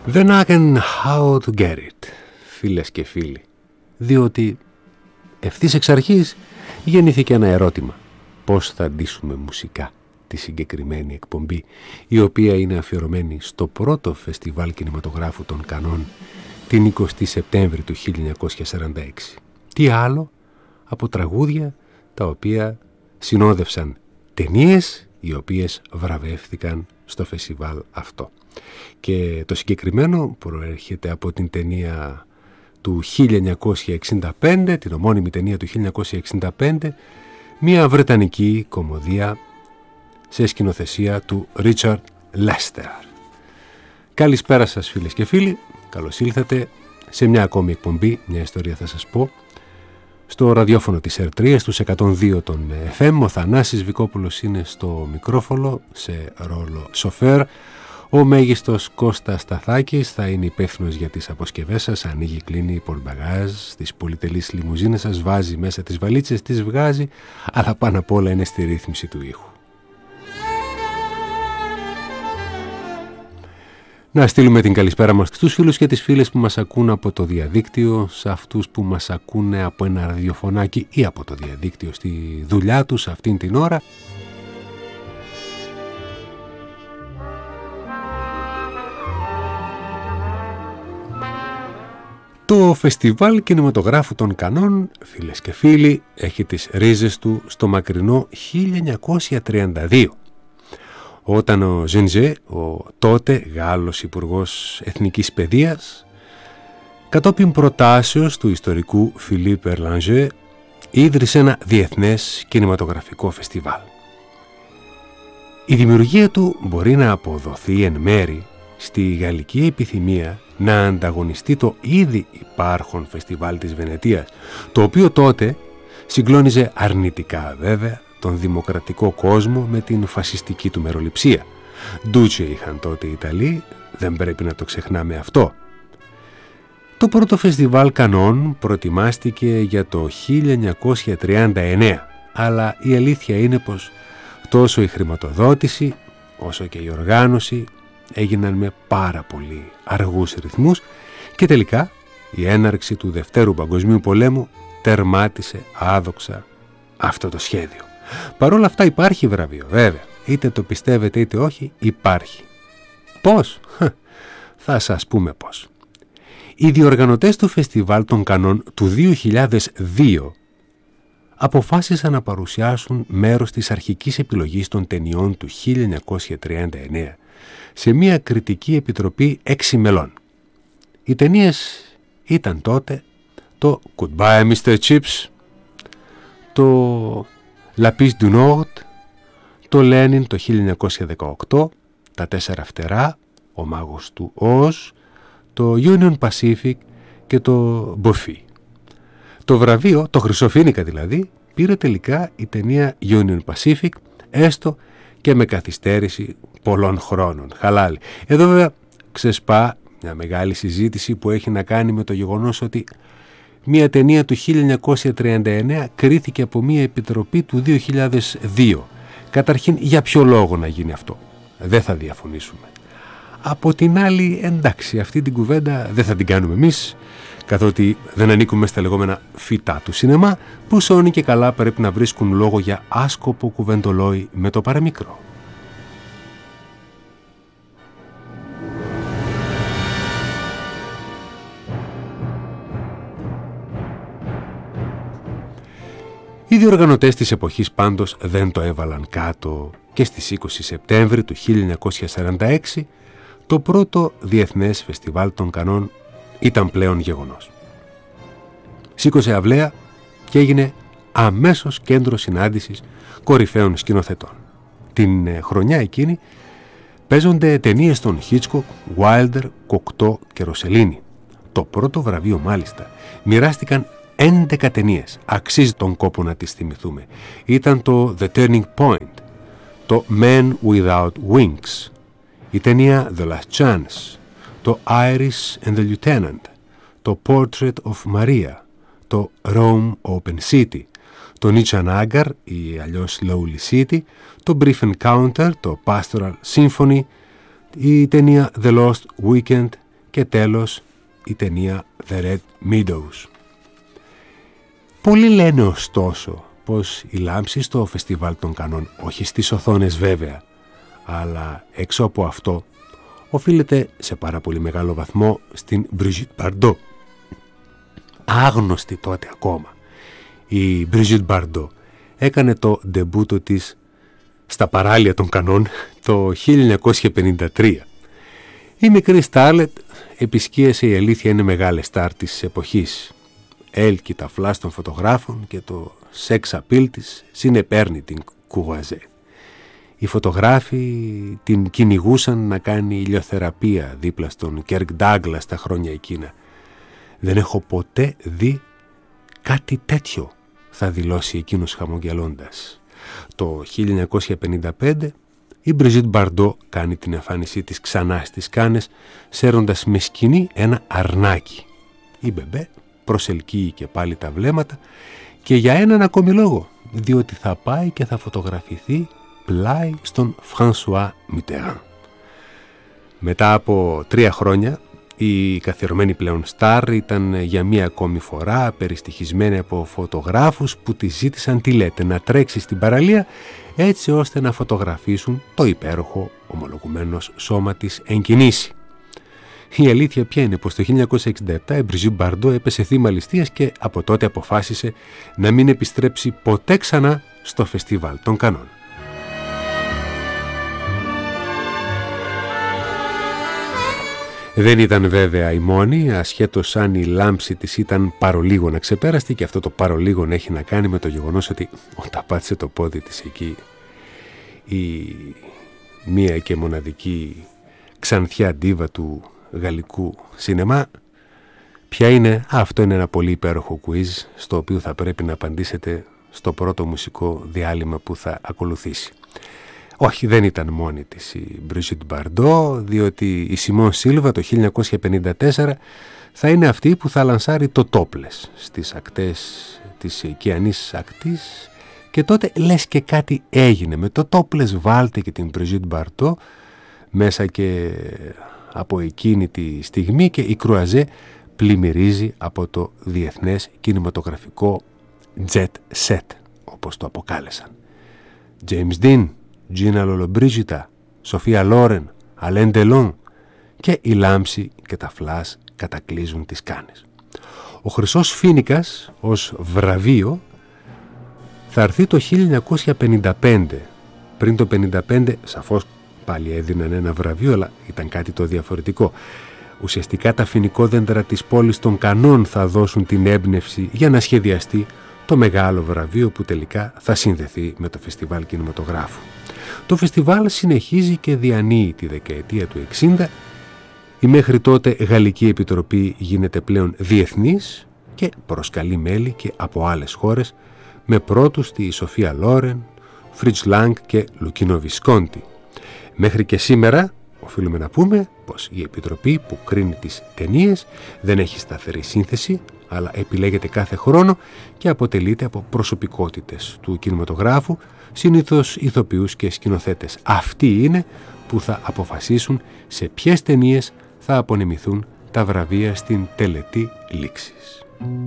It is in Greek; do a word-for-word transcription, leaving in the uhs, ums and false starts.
Δεν know how to get it, φίλες και φίλοι, how to get it, φίλες και φίλοι, διότι ευθύς εξ αρχής γεννήθηκε ένα ερώτημα: πώς θα ντύσουμε μουσικά τη συγκεκριμένη εκπομπή, η οποία είναι αφιερωμένη στο πρώτο φεστιβάλ κινηματογράφου των Κανών την εικοστή Σεπτέμβρη του χίλια εννιακόσια σαράντα έξι. Τι άλλο από τραγούδια τα οποία συνόδευσαν ταινίες οι οποίες βραβεύτηκαν στο φεστιβάλ αυτό. Και το συγκεκριμένο προέρχεται από την ταινία του χίλια εννιακόσια εξήντα πέντε, την ομώνυμη ταινία του χίλια εννιακόσια εξήντα πέντε, μια βρετανική κομμωδία σε σκηνοθεσία του Ρίτσαρντ Λέστερ. Καλησπέρα σας φίλες και φίλοι, καλώς ήλθατε σε μια ακόμη εκπομπή, μια ιστορία θα σας πω, στο ραδιόφωνο της Ερ τρία, στους εκατόν δύο των εφ εμ. Ο Θανάσης Βικόπουλος είναι στο μικρόφωνο σε ρόλο σοφέρ. Ο μέγιστος Κώστας Σταθάκης θα είναι υπεύθυνος για τις αποσκευές σας, ανοίγει, κλείνει πορτμπαγάζ, στις πολυτελείς λιμουζίνες σας, βάζει μέσα τις βαλίτσες, τις βγάζει, αλλά πάνω απ' όλα είναι στη ρύθμιση του ήχου. Να στείλουμε την καλησπέρα μας στους φίλους και τις φίλες που μας ακούν από το διαδίκτυο, σε αυτούς που μας ακούνε από ένα ραδιοφωνάκι ή από το διαδίκτυο στη δουλειά τους αυτήν την ώρα. Το φεστιβάλ κινηματογράφου των Κανών, φίλες και φίλοι, έχει τις ρίζες του στο μακρινό χίλια εννιακόσια τριάντα δύο. Όταν ο Ζενζέ, ο τότε Γάλλος Υπουργός Εθνικής Παιδείας, κατόπιν προτάσεως του ιστορικού Φιλίπ Ερλανζέ, ίδρυσε ένα διεθνές κινηματογραφικό φεστιβάλ. Η δημιουργία του μπορεί να αποδοθεί εν μέρη στη γαλλική επιθυμία να ανταγωνιστεί το ήδη υπάρχον φεστιβάλ της Βενετίας, το οποίο τότε συγκλώνιζε αρνητικά βέβαια τον δημοκρατικό κόσμο με την φασιστική του μεροληψία. Ντούτσε είχαν τότε οι Ιταλοί, δεν πρέπει να το ξεχνάμε αυτό. Το πρώτο φεστιβάλ Κανών προετοιμάστηκε για το χίλια εννιακόσια τριάντα εννέα, αλλά η αλήθεια είναι πως τόσο η χρηματοδότηση όσο και η οργάνωση έγιναν με πάρα πολύ αργούς ρυθμούς και τελικά η έναρξη του Δευτέρου Παγκοσμίου Πολέμου τερμάτισε άδοξα αυτό το σχέδιο. Παρ' όλα αυτά υπάρχει βραβείο, βέβαια, είτε το πιστεύετε είτε όχι, υπάρχει. Πώς? Θα σας πούμε πώς. Οι διοργανωτές του φεστιβάλ των Κανών του δύο χιλιάδες δύο αποφάσισαν να παρουσιάσουν μέρος της αρχικής επιλογής των ταινιών του χίλια εννιακόσια τριάντα εννέα σε μια κριτική επιτροπή έξι μελών. Οι ταινίες ήταν τότε το Goodbye μίστερ Chips, το La Piste du Nord, το Lenin το χίλια εννιακόσια δεκαοκτώ, Τα Τέσσερα Φτερά, Ο Μάγος του Οζ, το Union Pacific και το Buffy. Το βραβείο, το Χρυσοφήνικα δηλαδή, πήρε τελικά η ταινία Union Pacific, έστω και με καθυστέρηση πολλών χρόνων. Χαλάλη. Εδώ βέβαια ξεσπά μια μεγάλη συζήτηση που έχει να κάνει με το γεγονός ότι μια ταινία του χίλια εννιακόσια τριάντα εννέα κρίθηκε από μια επιτροπή του δύο χιλιάδες δύο. Καταρχήν, για ποιο λόγο να γίνει αυτό? Δεν θα διαφωνήσουμε. Από την άλλη, εντάξει, αυτή την κουβέντα δεν θα την κάνουμε εμείς, καθότι δεν ανήκουμε στα λεγόμενα φυτά του σινεμά, που σώνει και καλά πρέπει να βρίσκουν λόγο για άσκοπο κουβεντολόι με το παραμικρό. Οι διοργανωτές της εποχής πάντως δεν το έβαλαν κάτω και στις είκοσι Σεπτέμβρη του χίλια εννιακόσια σαράντα έξι το πρώτο Διεθνές Φεστιβάλ των Κανών ήταν πλέον γεγονός. Σήκωσε αυλαία και έγινε αμέσως κέντρο συνάντησης κορυφαίων σκηνοθετών. Την χρονιά εκείνη παίζονται ταινίες των Χίτσκοκ, Wilder, Κοκτό και Ροσελίνη. Το πρώτο βραβείο μάλιστα μοιράστηκαν έντεκα ταινίες. Αξίζει τον κόπο να τις θυμηθούμε. Ήταν το The Turning Point, το Men Without Wings, η ταινία The Last Chance, το Iris and the Lieutenant, το Portrait of Maria, το Rome Open City, το Nichan Agar ή αλλιώς Lowly City, το Brief Encounter, το Pastoral Symphony, η ταινία The Lost Weekend και τέλος η ταινία The Red Meadows. Πολλοί λένε ωστόσο πως η λάμψη στο φεστιβάλ των Κανών, όχι στις οθόνες βέβαια, αλλά έξω από αυτό, οφείλεται σε πάρα πολύ μεγάλο βαθμό στην Brigitte Bardot. Άγνωστη τότε ακόμα, η Brigitte Bardot έκανε το ντεμπούτο της στα παράλια των Κανών το χίλια εννιακόσια πενήντα τρία. Η μικρή Στάρλετ επισκίασε, η αλήθεια είναι, μεγάλες στάρ της εποχής. Έλκει τα φλάς των φωτογράφων και το σεξ απίλ της συνεπέρνει την Courvoisier. Οι φωτογράφοι την κυνηγούσαν να κάνει ηλιοθεραπεία δίπλα στον Κέρκ Ντάγκλας τα χρόνια εκείνα. «Δεν έχω ποτέ δει κάτι τέτοιο», θα δηλώσει εκείνος χαμογελώντας. Το χίλια εννιακόσια πενήντα πέντε η Brigitte Bardot κάνει την εμφάνισή της ξανά στις Κάνες, σέρνοντας με σκηνή ένα αρνάκι. Η Μπεμπέ προσελκύει και πάλι τα βλέμματα και για έναν ακόμη λόγο, διότι θα πάει και θα φωτογραφηθεί πλάι στον François Mitterrand. Μετά από τρία χρόνια, η καθιερωμένη πλέον στάρ ήταν για μία ακόμη φορά περιστοιχισμένη από φωτογράφους που τη ζήτησαν, τι λέτε, να τρέξει στην παραλία έτσι ώστε να φωτογραφίσουν το υπέροχο ομολογουμένως σώμα της εν κινήσει. Η αλήθεια ποια είναι πως το χίλια εννιακόσια εξήντα επτά η Brigitte Bardot έπεσε θύμα ληστείας και από τότε αποφάσισε να μην επιστρέψει ποτέ ξανά στο φεστιβάλ των Κανών. Δεν ήταν βέβαια η μόνη, ασχέτως αν η λάμψη της ήταν παρολίγο να ξεπέραστη, και αυτό το παρολίγο έχει να κάνει με το γεγονός ότι όταν πάτησε το πόδι της εκεί η μία και μοναδική ξανθιά ντίβα του γαλλικού σινεμά, ποια είναι? Αυτό είναι ένα πολύ υπέροχο quiz στο οποίο θα πρέπει να απαντήσετε στο πρώτο μουσικό διάλειμμα που θα ακολουθήσει. Όχι, δεν ήταν μόνη της η Brigitte Bardot, διότι η Σιμών Σίλβα το χίλια εννιακόσια πενήντα τέσσερα θα είναι αυτή που θα λανσάρει το topless στις ακτές της Κιανής ακτής, και τότε λες και κάτι έγινε με το topless. Βάλτε και την Brigitte Bardot μέσα και από εκείνη τη στιγμή και η Courvoisier πλημμυρίζει από το διεθνές κινηματογραφικό jet set, όπως το αποκάλεσαν. James Dean, Gina Lollobrigida, Σοφία Λόρεν, Αλέν Ντελόν, και η λάμψη και τα φλάς κατακλείζουν τις Κάνες. Ο Χρυσός Φοίνικας ως βραβείο θα έρθει το χίλια εννιακόσια πενήντα πέντε. Πριν το πενήντα πέντε σαφώς πάλι έδιναν ένα βραβείο, αλλά ήταν κάτι το διαφορετικό. Ουσιαστικά τα φοινικόδεντρα της πόλης των Κανών θα δώσουν την έμπνευση για να σχεδιαστεί το μεγάλο βραβείο που τελικά θα συνδεθεί με το φεστιβάλ κινηματογράφου. Το φεστιβάλ συνεχίζει και διανύει τη δεκαετία του εξήντα. Η μέχρι τότε Γαλλική Επιτροπή γίνεται πλέον διεθνής και προσκαλεί μέλη και από άλλες χώρες, με πρώτους τη Σοφία Λόρεν, Φριτς Λάγκ και Λουκίνο Βισκόντι. Μέχρι και σήμερα οφείλουμε να πούμε πως η Επιτροπή που κρίνει τις ταινίες δεν έχει σταθερή σύνθεση, αλλά επιλέγεται κάθε χρόνο και αποτελείται από προσωπικότητες του κινηματογράφου, συνήθως ηθοποιούς και σκηνοθέτες. Αυτοί είναι που θα αποφασίσουν σε ποιες ταινίες θα απονεμηθούν τα βραβεία στην τελετή λήξης.